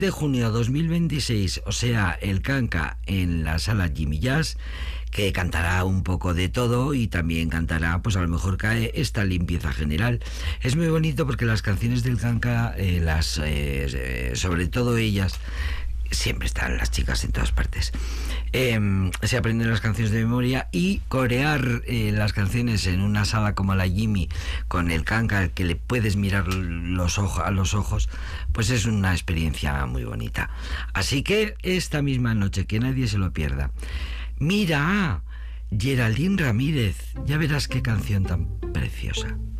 de junio de 2026, o sea, el Kanka en la sala Jimmy Jazz, que cantará un poco de todo y también cantará, pues a lo mejor cae esta limpieza general. Es muy bonito porque las canciones del Kanka, sobre todo ellas, siempre están las chicas en todas partes. Se aprenden las canciones de memoria y corear las canciones en una sala como la Jimmy con el Kanka, que le puedes mirar a los ojos, pues es una experiencia muy bonita. Así que esta misma noche, que nadie se lo pierda. Mira, Geraldine Ramírez, ya verás qué canción tan preciosa.